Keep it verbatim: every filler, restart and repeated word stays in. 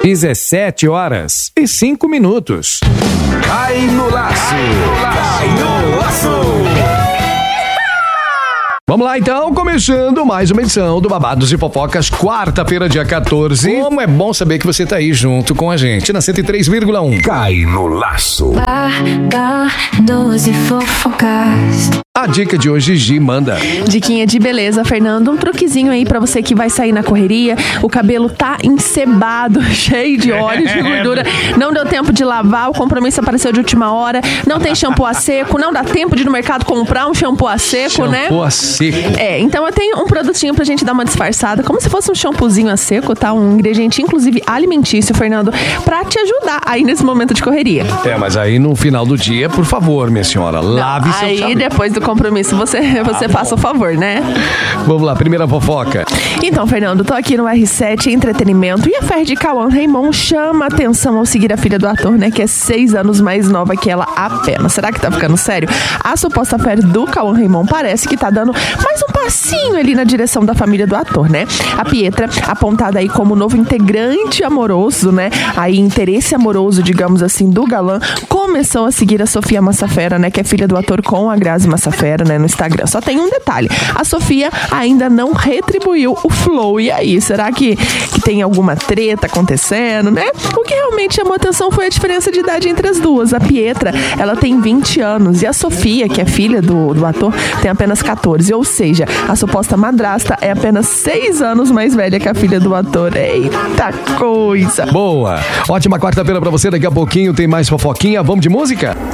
dezessete horas e cinco minutos. Cai no laço. Cai no laço. Vamos lá então, começando mais uma edição do Babados e Fofocas, quarta-feira, dia quatorze. Como é bom saber que você tá aí junto com a gente na cento e três vírgula um. Cai no laço. Babados e Fofocas. A dica de hoje, Gi, manda. Diquinha de beleza, Fernando. Um truquezinho aí pra você que vai sair na correria. O cabelo tá encebado, cheio de óleo, de gordura. Não deu tempo de lavar, o compromisso apareceu de última hora. Não tem shampoo a seco, não dá tempo de ir no mercado comprar um shampoo a seco, shampoo né? Shampoo a seco. É, então eu tenho um produtinho pra gente dar uma disfarçada, como se fosse um shampoozinho a seco, tá? Um ingrediente, inclusive, alimentício, Fernando, pra te ajudar aí nesse momento de correria. É, mas aí no final do dia, por favor, minha senhora, lave não, seu aí cabelo. Depois do compromisso, você, você ah, faça o favor, né? Vamos lá, primeira fofoca. Então, Fernando, tô aqui no R sete Entretenimento e a Fer de Cauã Raymond chama atenção ao seguir a filha do ator, né? Que é seis anos mais nova que ela apenas. Será que tá ficando sério? A suposta Fer do Cauã Raymond parece que tá dando mais um passinho ali na direção da família do ator, né? A Pietra, apontada aí como novo integrante amoroso, né? Aí, interesse amoroso, digamos assim, do galã, começou a seguir a Sofia Massafera, né? Que é filha do ator com a Grazi Massafera, né? No Instagram. Só tem um detalhe. A Sofia ainda não retribuiu o flow. E aí, será que, que tem alguma treta acontecendo, né? O que realmente chamou atenção foi a diferença de idade entre as duas. A Pietra, ela tem vinte anos e a Sofia, que é filha do, do ator, tem apenas catorze. Ou seja, a suposta madrasta é apenas seis anos mais velha que a filha do ator. Eita coisa! Boa! Ótima quarta-feira pra você. Daqui a pouquinho tem mais fofoquinha. Vamos de música?